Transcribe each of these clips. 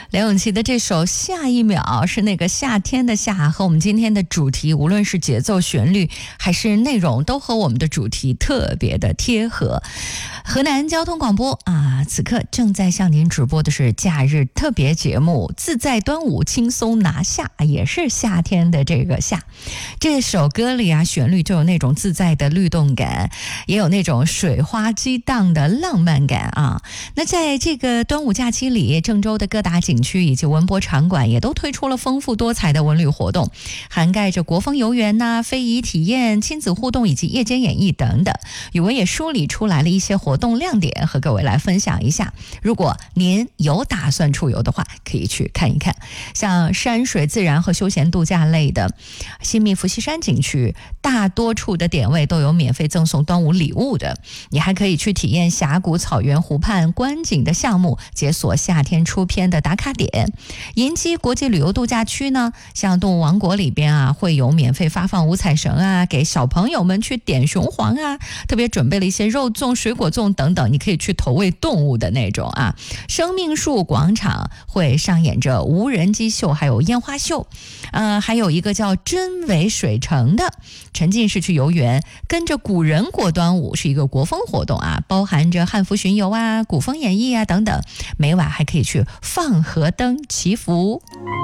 梁咏琪的这首《下一秒》是那个夏天的夏，和我们今天的主题，无论是节奏、旋律还是内容，都和我们的主题特别的贴合。河南交通广播此刻正在向您直播的是假日特别节目《自在端午轻松拿下》，也是夏天的这个夏。这首歌里旋律就有那种自在的律动感，也有那种水花激荡的浪漫感那在这个端午假期里，郑州的各大景区以及文博场馆也都推出了丰富多彩的文旅活动，涵盖着国风游园非遗体验、亲子互动以及夜间演绎等等。宇文也梳理出来了一些活动亮点，和各位来分享一下。如果您有打算出游的话，可以去看一看。像山水自然和休闲度假类的新密伏羲山景区，大多处的点位都有免费赠送端午礼物的。你还可以去体验峡谷、草原、湖畔观景的项目，解锁夏天出片的打卡点。银基国际旅游度假区呢，像动物王国里边会有免费发放五彩绳给小朋友们去点雄黄特别准备了一些肉粽、水果粽等等，你可以去投喂动物的那种生命树广场会上演着无人机秀，还有烟花秀。还有一个叫真伪水城的沉浸式去游园，跟着古人过端午，是一个国风活动包含着汉服巡游古风演绎等等。每晚还可以去放河灯祈福。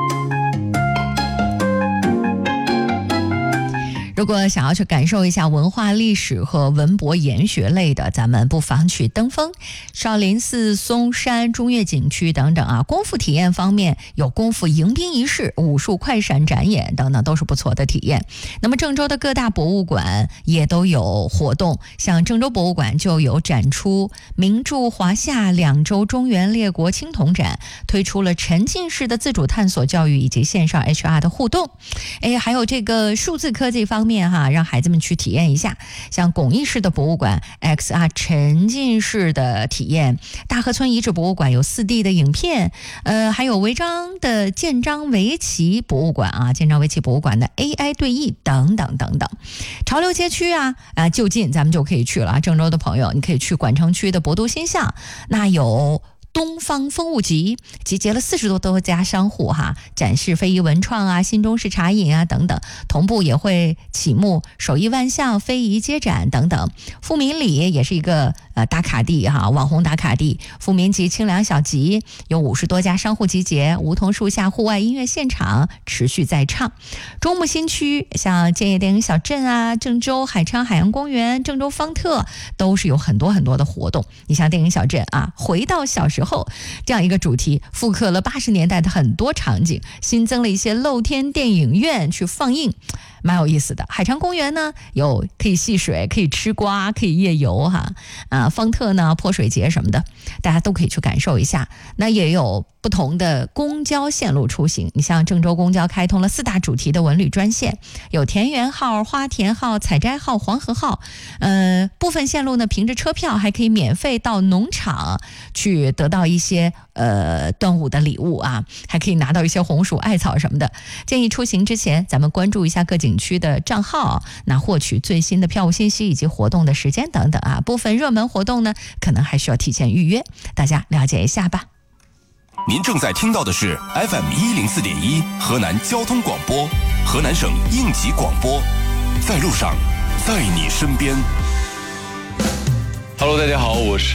如果想要去感受一下文化历史和文博研学类的，咱们不妨去登封、少林寺、嵩山、中岳景区等等功夫体验方面有功夫迎宾仪式、武术快闪展演等等，都是不错的体验。那么郑州的各大博物馆也都有活动，像郑州博物馆就有展出名著华夏两州中原列国青铜展，推出了沉浸式的自主探索教育以及线上 HR 的互动。还有这个数字科技方面让孩子们去体验一下，像巩义市的博物馆 XR 沉浸式的体验，大河村遗址博物馆有 4D 的影片，还有违章的建章围棋博物馆建章围棋博物馆的 AI 对弈等等等等。潮流街区就近咱们就可以去了。郑州的朋友，你可以去管城区的博都新巷，那有东方风物集，集结了40多家商户展示非遗文创新中式茶饮等等，同步也会启幕手艺万象、非遗街展等等。富民里也是一个打卡地网红打卡地，富民集清凉小集有50多家商户集结，梧桐树下户外音乐现场持续在唱。中牟新区像建业电影小镇郑州海昌海洋公园、郑州方特都是有很多很多的活动。你像电影小镇回到小时候这样一个主题，复刻了80年代的很多场景，新增了一些露天电影院去放映，蛮有意思的。海昌公园呢，有可以戏水、可以吃瓜、可以夜游方特呢泼水节什么的，大家都可以去感受一下。那也有不同的公交线路出行，你像郑州公交开通了4大主题的文旅专线，有田园号、花田号、采摘号、黄河号。部分线路呢，凭着车票还可以免费到农场去得到一些端午的礼物还可以拿到一些红薯、艾草什么的。建议出行之前咱们关注一下各景区的账号，那获取最新的票务信息以及活动的时间等等部分热门活动呢，可能还需要提前预约，大家了解一下吧。 您正在听到的是 FM104.1 河南交通广播，河南省应急广播，在路上，在你身边。 Hello， 大家好，我是